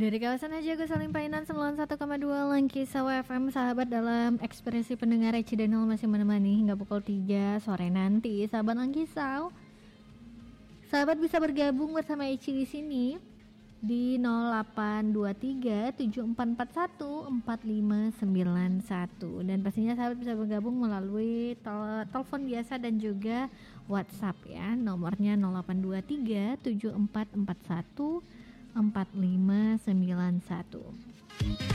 Dari kawasan Hajago Salimpainan 91,2 Langkisau FM, sahabat, dalam ekspresi pendengar Cidenol masih menemani hingga pukul 3 sore nanti. Sahabat Langkisau, sahabat bisa bergabung bersama Eci di sini di 0823 7441 4591, dan pastinya sahabat bisa bergabung melalui telepon biasa dan juga WhatsApp ya. Nomornya 0823 7441 4591.